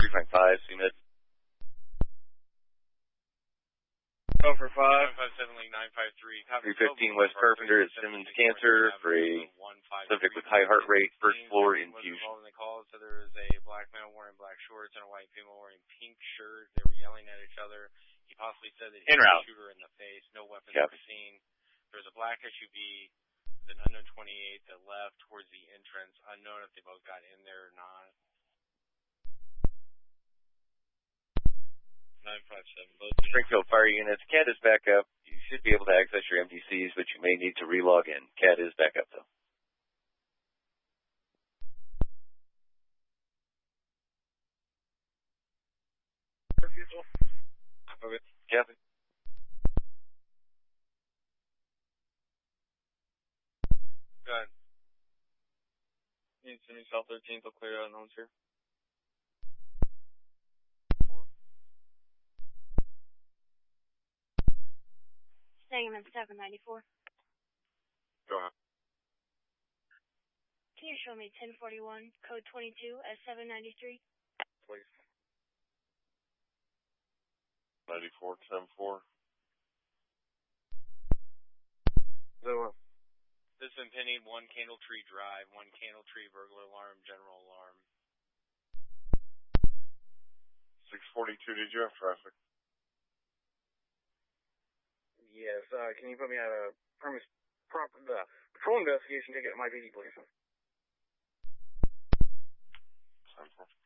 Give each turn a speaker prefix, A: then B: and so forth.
A: 3.5, CMID.
B: Go for 5.
C: 957 Link 953.
A: 315 West Carpenter at Simmons Cancer for a subject with high heart rate, first floor infusion.
C: So there was a black male wearing black shorts and a white female wearing pink shirt. They were yelling at each other. He possibly said that he was a shooter in the face. No weapons were seen. There was a black SUV, an unknown 28 that left towards the entrance. Unknown if they both got in there or not.
B: 957.
A: Springfield Fire Units, CAT is back up. You should be able to access your MDCs, but you may need to relog in. CAT is back up, though.
B: Okay.
A: Captain.
C: Go ahead.
B: You need to send me South 13th. I'll clear out unknowns here.
D: Staying at 794.
B: Go ahead.
D: Can you show me 1041, code 22 at 793?
B: Please.
A: 94-10-4.
C: This is Penny, 1 Candle Tree Drive, 1 Candle Tree burglar alarm, general alarm.
A: 642, did you have traffic?
B: Yes, can you put me at a patrol investigation ticket at my PD, please?
A: 10-4.